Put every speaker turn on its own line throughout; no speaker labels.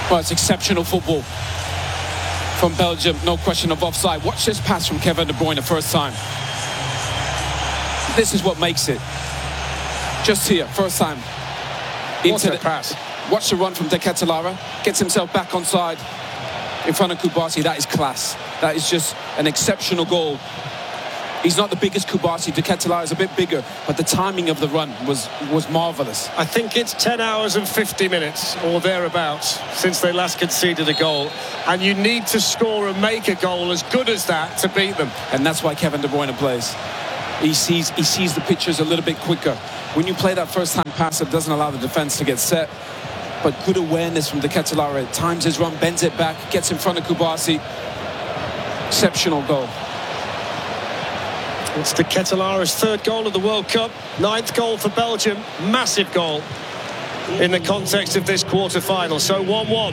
Well, it's exceptional football from Belgium, no question of offside. Watch this pass from Kevin De Bruyne the first time. This is what makes it. Just here, first time.
Into the pass.
Watch the run from De Ketelaere. Gets himself back on side in front of Kubasi. That is class. That is just an exceptional goal. He's not the biggest Kubasi. De Ketelaere is a bit bigger, but the timing of the run was marvellous.
I think it's 10 hours and 50 minutes or thereabouts since they last conceded a goal, and you need to score and make a goal as good as that to beat them.
And that's why Kevin De Bruyne plays. He sees the pictures a little bit quicker. When you play that first time pass, it doesn't allow the defence to get set. But good awareness from De Ketelaere. Times his run, bends it back, gets in front of Kubasi. Exceptional goal.
It's De Ketelaere's third goal of the World Cup, 9th goal for Belgium. Massive goal in the context of this quarter-final. So 1-1.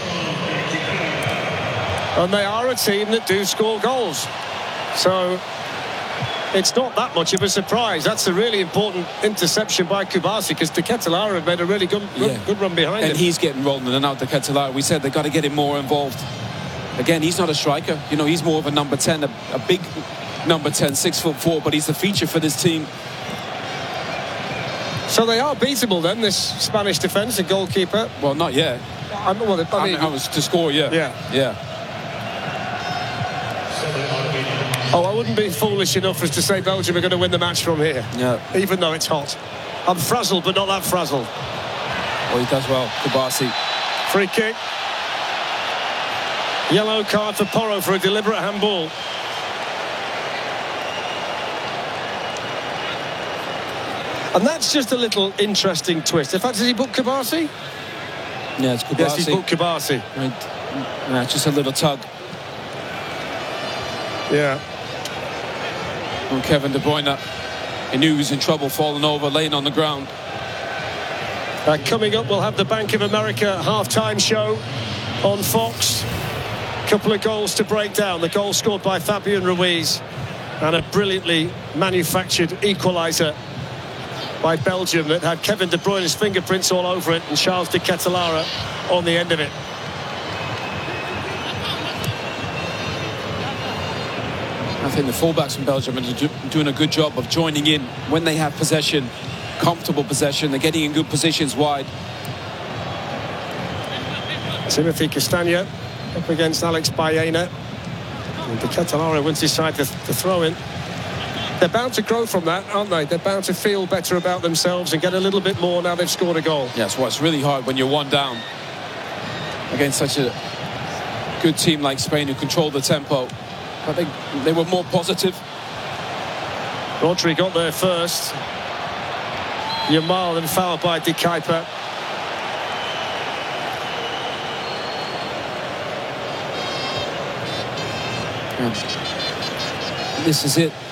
And they are a team that do score goals. So it's not that much of a surprise. That's a really important interception by Kubasi, because De Ketelaere had made a really good run behind him.
And he's getting rolled in and out, De Ketelaere. We said they've got to get him more involved. Again, he's not a striker. You know, he's more of a number 10, a big number 10, 6'4", but he's the feature for this team.
So they are beatable then, this Spanish defence, the goalkeeper.
Well, not yet.
I
was to score, yeah.
Oh, I wouldn't be foolish enough as to say Belgium are going to win the match from here.
Yeah.
Even though it's hot. I'm frazzled, but not that frazzled.
Well, he does well, Kubasi.
Free kick. Yellow card for Porro for a deliberate handball. And that's just a little interesting twist. In fact, did he book Kubasi?
Yeah, it's Kubasi.
Yes, he's booked Kubasi.
Yeah, just a little tug.
Yeah.
And Kevin De Bruyne, he knew he was in trouble, falling over, laying on the ground.
Coming up, we'll have the Bank of America half-time show on Fox. Couple of goals to break down. The goal scored by Fabian Ruiz and a brilliantly manufactured equaliser by Belgium that had Kevin De Bruyne's fingerprints all over it and Charles De Ketelaere on the end of it.
I think the fullbacks from Belgium are doing a good job of joining in when they have possession, comfortable possession. They're getting in good positions wide.
Timothy Castagne up against Alex Baena. And De Ketelaere wins his side to throw in. They're bound to grow from that, aren't they? They're bound to feel better about themselves and get a little bit more now they've scored a goal.
Yes, well, it's really hard when you're one down against such a good team like Spain who control the tempo. I think they were more positive.
Rodri got there first. Yamal then fouled by De Kuiper.
This is it.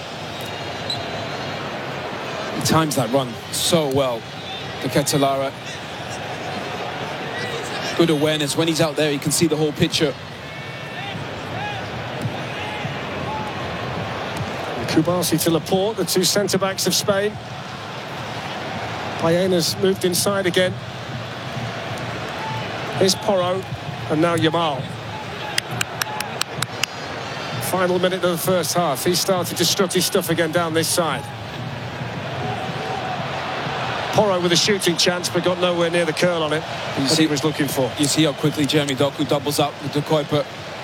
He times that run so well. De Ketelaere. Good awareness. When he's out there, he can see the whole picture.
Kubasi to Laporte, the two centre-backs of Spain. Baena's moved inside again. Here's Porro, and now Yamal. Final minute of the first half. He started to strut his stuff again down this side. Porro with a shooting chance, but got nowhere near the curl on it that he was looking for.
You see how quickly Jeremy Doku doubles up with De Kuiper.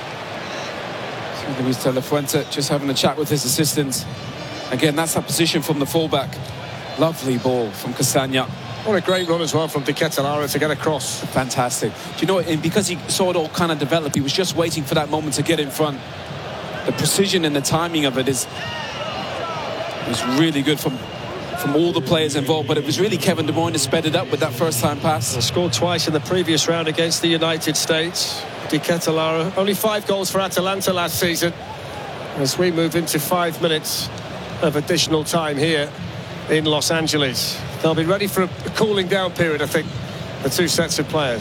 Luis de la Fuente just having a chat with his assistants. Again, that's that position from the fullback. Lovely ball from Castagne.
What a great run as well from De Ketelaere to get across.
Fantastic. Do you know what? And because he saw it all kind of develop, he was just waiting for that moment to get in front. The precision and the timing of it was really good from all the players involved, but it was really Kevin De Bruyne who sped it up with that first time pass.
He scored twice in the previous round against the United States. De Ketelaere, only 5 goals for Atalanta last season. As we move into 5 minutes of additional time here in Los Angeles. They'll be ready for a cooling down period, I think, the two sets of players.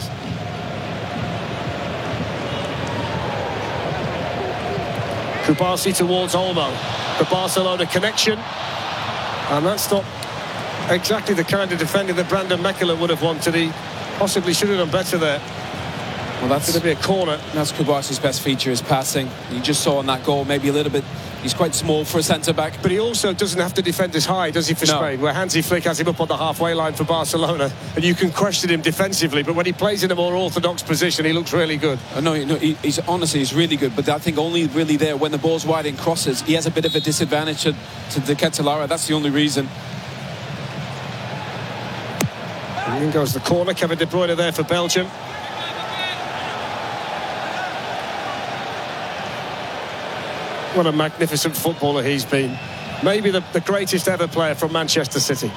Kubasi towards Olmo. The Barcelona connection. And that's not exactly the kind of defending that Brandon Mekela would have wanted. He possibly should have done better there.
Well, that's
going to be a corner.
That's Kubarsi's best feature, is passing. You just saw on that goal, maybe a little bit. He's quite small for a centre-back.
But he also doesn't have to defend as high, does he, for Spain? Where Hansi Flick has him up on the halfway line for Barcelona, and you can question him defensively, but when he plays in a more orthodox position, he looks really good.
He's honestly, he's really good, but I think only really there when the ball's wide and crosses, he has a bit of a disadvantage to De Ketelaere. That's the only reason.
And in goes the corner. Kevin De Bruyne there for Belgium. What a magnificent footballer he's been. Maybe the greatest ever player from Manchester City.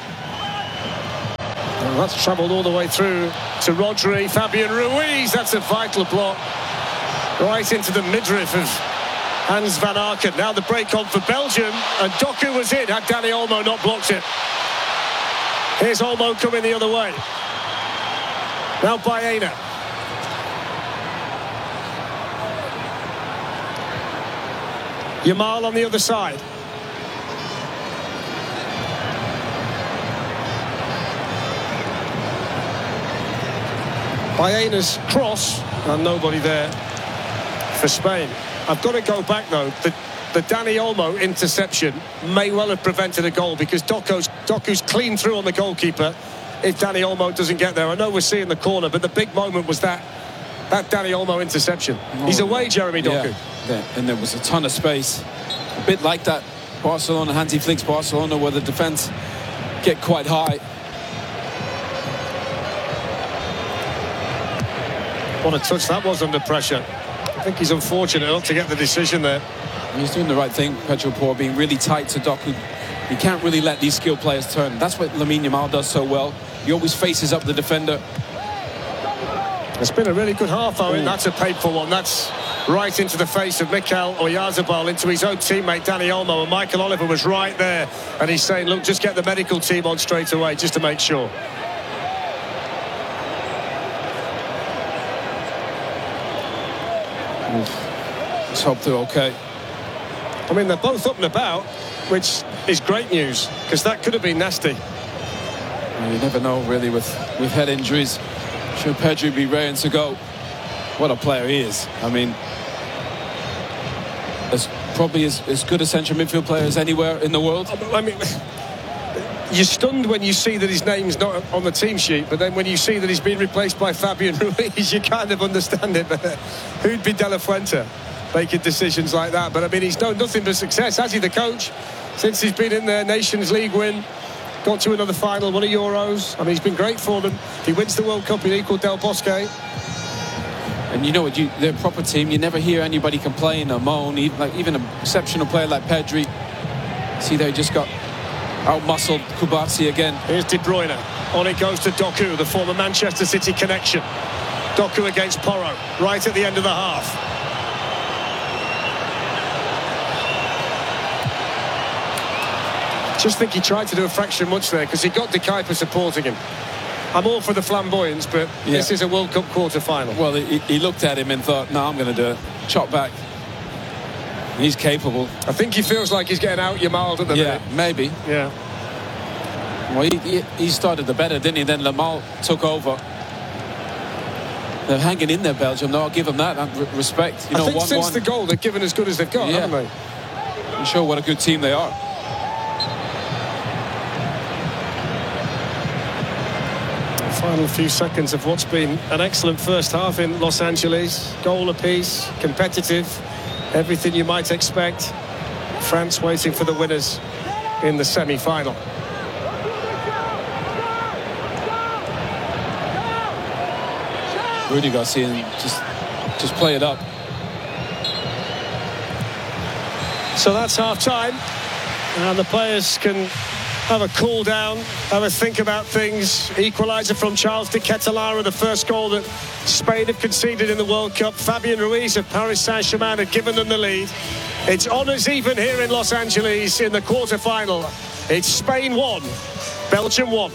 Well, that's travelled all the way through to Rodri. Fabian Ruiz, that's a vital block. Right into the midriff of Hans van Aken. Now the break on for Belgium. And Doku was in, had Dani Olmo not blocked it. Here's Olmo coming the other way. Now Baena. Yamal on the other side. Baena's cross, and nobody there for Spain. I've got to go back though. The Dani Olmo interception may well have prevented a goal, because Doku's clean through on the goalkeeper if Dani Olmo doesn't get there. I know we're seeing the corner, but the big moment was that Dani Olmo interception. He's away, Jeremy Doku.
Yeah, and there was a ton of space. A bit like that Barcelona, Hansi Flick's Barcelona, where the defence get quite high.
What a touch that was under pressure. I think he's unfortunate not to get the decision there.
He's doing the right thing, Pedro Porro, being really tight to Doku. He can't really let these skilled players turn. That's what Lamine Yamal does so well. He always faces up the defender.
It's been a really good half, Owen. That's a painful one. That's right into the face of Mikel Oyarzabal, into his own teammate Dani Olmo, and Michael Oliver was right there, and he's saying, look, just get the medical team on straight away just to make sure.
Let's hope they're okay.
I mean, they're both up and about, which is great news, because that could have been nasty.
Well, you never know, really, with head injuries. Should Pedri be raring to go? What a player he is. I mean, probably as good a central midfield player as anywhere in the world.
I mean, you're stunned when you see that his name's not on the team sheet, but then when you see that he's been replaced by Fabian Ruiz, you kind of understand it. But who'd be De La Fuente making decisions like that? But I mean, he's known nothing but success, has he, the coach? Since he's been in the Nations League win, got to another final, won a Euros. I mean, he's been great for them. He wins the World Cup in equal Del Bosque.
And you know what, they're a proper team. You never hear anybody complain or moan, even an exceptional player like Pedri. See, they just got out-muscled Kubarsi again.
Here's De Bruyne. On it goes to Doku, the former Manchester City connection. Doku against Porro, right at the end of the half. Just think he tried to do a fraction much there, because he got De Kuyper supporting him. I'm all for the flamboyance, but this is a World Cup quarter-final.
Well, he looked at him and thought, no, I'm going to do it. Chop back. He's capable.
I think he feels like he's getting out Yamal at the minute.
Maybe.
Yeah.
Well, he started the better, didn't he? Then Yamal took over. They're hanging in there, Belgium. No, I'll give them that. Respect.
I think since the goal, they've given as good as they've got, haven't they?
I'm sure what a good team they are.
Final few seconds of what's been an excellent first half in Los Angeles. Goal apiece, competitive, everything you might expect. France waiting for the winners in the semi-final.
Rudy Garcia, just play it up.
So that's half-time, and the players can have a cool down, have a think about things. Equaliser from Charles de Ketelaere, the first goal that Spain have conceded in the World Cup. Fabian Ruiz of Paris Saint-Germain had given them the lead. It's honours even here in Los Angeles in the quarter-final. It's Spain 1, Belgium 1.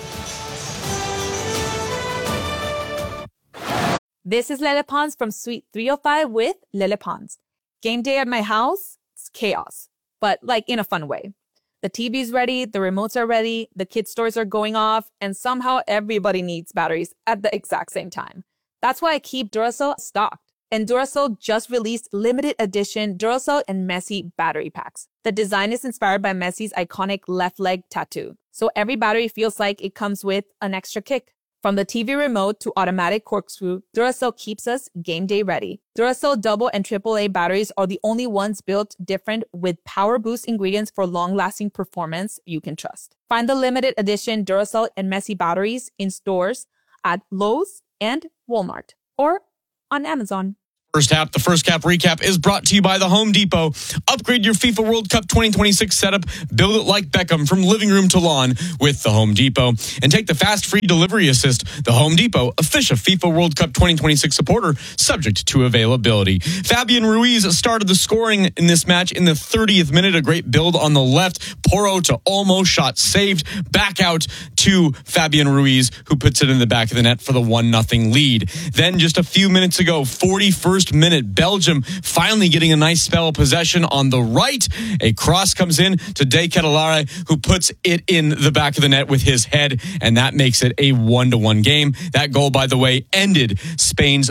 This is Lele Pons from Suite 305 with Lele Pons. Game day at my house, it's chaos, but like in a fun way. The TV's ready, the remotes are ready, the kids' toys are going off, and somehow everybody needs batteries at the exact same time. That's why I keep Duracell stocked. And Duracell just released limited edition Duracell and Messi battery packs. The design is inspired by Messi's iconic left leg tattoo. So every battery feels like it comes with an extra kick. From the TV remote to automatic corkscrew, Duracell keeps us game day ready. Duracell double and AAA batteries are the only ones built different with power boost ingredients for long-lasting performance you can trust. Find the limited edition Duracell and Messi batteries in stores at Lowe's and Walmart or on Amazon.
The First Cap recap is brought to you by the Home Depot. Upgrade your FIFA World Cup 2026 setup. Build it like Beckham from living room to lawn with the Home Depot. And take the fast free delivery assist. The Home Depot, official FIFA World Cup 2026 supporter, subject to availability. Fabian Ruiz started the scoring in this match in the 30th minute. A great build on the left. Porro to Olmo, shot saved. Back out to Fabian Ruiz, who puts it in the back of the net for the 1-0 lead. Then just a few minutes ago, 41st minute, Belgium finally getting a nice spell of possession on the right. A cross comes in to De Ketelaere, who puts it in the back of the net with his head, and that makes it a 1-1 game. That goal, by the way, ended Spain's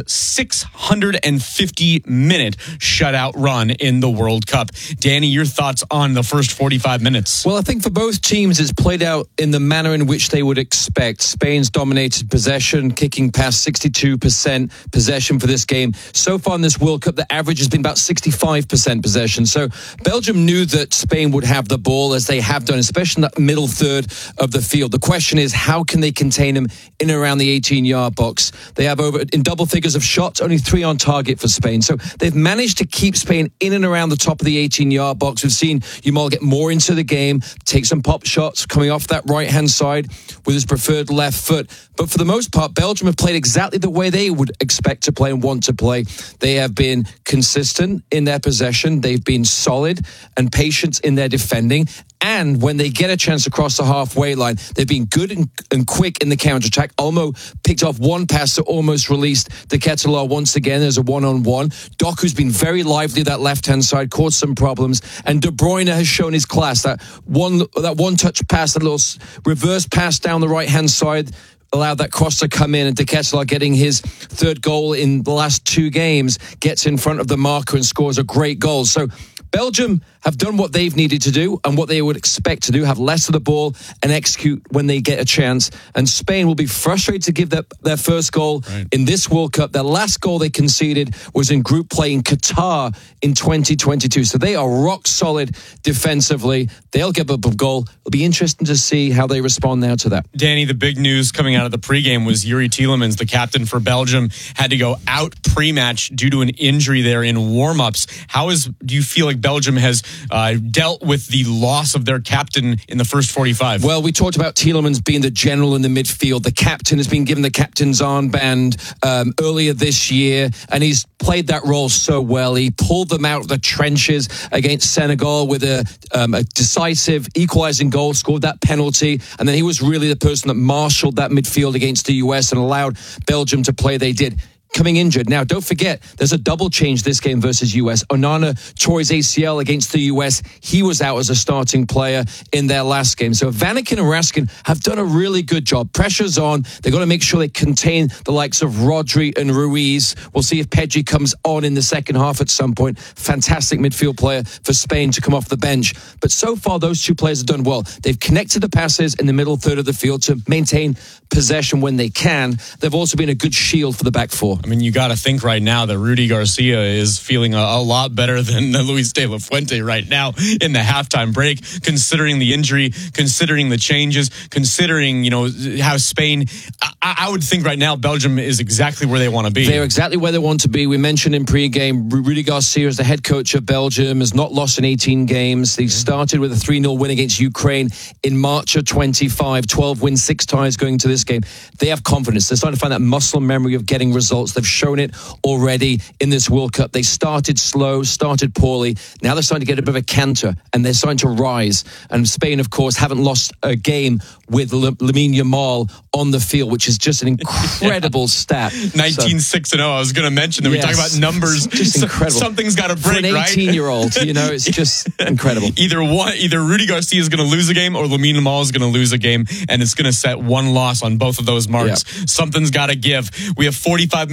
650-minute shutout run in the World Cup. Danny, your thoughts on the first 45 minutes?
Well, I think for both teams, it's played out in the manner in which they would expect. Spain's dominated possession, kicking past 62% possession for this game. So far in this World Cup, the average has been about 65% possession. So Belgium knew that Spain would have the ball, as they have done, especially in that middle third of the field. The question is, how can they contain them in and around the 18-yard box? They have over in double figures of shots, only 3 on target for Spain. So they've managed to keep Spain in and around the top of the 18-yard box. We've seen Yamal get more into the game, take some pop shots coming off that right-hand side with his preferred left foot. But for the most part, Belgium have played exactly the way they would expect to play and want to play. They have been consistent in their possession. They've been solid and patient in their defending. And when they get a chance to cross the halfway line, they've been good and quick in the counter-attack. Olmo picked off one pass that almost released De Ketelaere once again. There's a one-on-one. Doku's been very lively that left-hand side, caused some problems. And De Bruyne has shown his class. That one-touch pass, that little reverse pass down the right-hand side, allowed that cross to come in, and De Ketelaere, getting his third goal in the last 2 games, gets in front of the marker and scores a great goal. So Belgium have done what they've needed to do and what they would expect to do, have less of the ball and execute when they get a chance. And Spain will be frustrated to give their first goal in this World Cup. Their last goal they conceded was in group play in Qatar in 2022. So they are rock solid defensively. They'll give up a goal. It'll be interesting to see how they respond now to that.
Danny, the big news coming out of the pregame was Yuri Tielemans, the captain for Belgium, had to go out pre-match due to an injury there in warm-ups. Do you feel like Belgium has dealt with the loss of their captain in the first 45?
Well, we talked about Tielemans being the general in the midfield. The captain has been given the captain's armband earlier this year, and he's played that role so well. He pulled them out of the trenches against Senegal with a decisive equalizing goal, scored that penalty, and then he was really the person that marshaled that midfield against the US and allowed Belgium to play they did. Coming injured. Now, don't forget, there's a double change this game versus US. Onana tore his ACL against the US. He was out as a starting player in their last game. So Vanaken and Raskin have done a really good job. Pressure's on. They've got to make sure they contain the likes of Rodri and Ruiz. We'll see if Pedri comes on in the second half at some point. Fantastic midfield player for Spain to come off the bench. But so far, those 2 players have done well. They've connected the passes in the middle third of the field to maintain possession when they can. They've also been a good shield for the back four.
I mean, you got to think right now that Rudy Garcia is feeling a lot better than Luis de la Fuente right now in the halftime break, considering the injury, considering the changes, considering, how Spain, I would think right now Belgium is exactly where they want to be.
They're exactly where they want to be. We mentioned in pre-game, Rudy Garcia is the head coach of Belgium, has not lost in 18 games. They started with a 3-0 win against Ukraine in March of 25, 12 wins, 6 ties going to this game. They have confidence. They're starting to find that muscle memory of getting results. They've shown it already in this World Cup. They started slow, started poorly. Now they're starting to get a bit of a canter, and they're starting to rise. And Spain, of course, haven't lost a game with Lamine Yamal on the field, which is just an incredible stat.
19-6-0. I was going to mention that.
Yes,
we talk about numbers.
Just incredible.
Something's got to break,
right? For an 18-year-old, it's just incredible.
Either Rudy Garcia is going to lose a game or Lamine Yamal is going to lose a game, and it's going to set one loss on both of those marks. Yep. Something's got to give. We have 45 minutes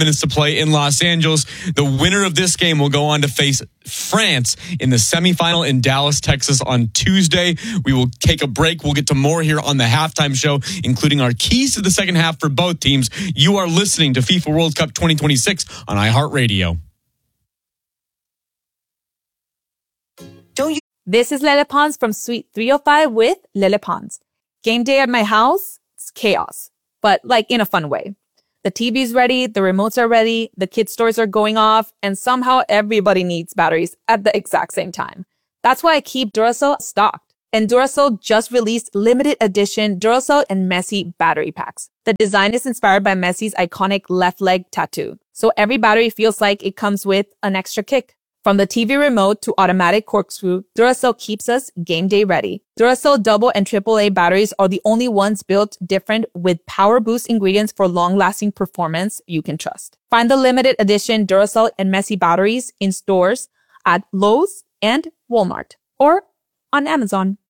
minutes to play in Los Angeles. The winner of this game will go on to face France in the semifinal in Dallas, Texas on Tuesday. We will take a break. We'll get to more here on the halftime show, including our keys to the second half for both teams. You are listening to FIFA World Cup 2026 on iHeartRadio.
This is Lele Pons from Suite 305 with Lele Pons. Game day at my house, it's chaos, but like in a fun way. The TV's ready, the remotes are ready, the kids' toys are going off, and somehow everybody needs batteries at the exact same time. That's why I keep Duracell stocked. And Duracell just released limited edition Duracell and Messi battery packs. The design is inspired by Messi's iconic left leg tattoo. So every battery feels like it comes with an extra kick. From the TV remote to automatic corkscrew, Duracell keeps us game day ready. Duracell double and AAA batteries are the only ones built different with power boost ingredients for long-lasting performance you can trust. Find the limited edition Duracell and Messi batteries in stores at Lowe's and Walmart or on Amazon.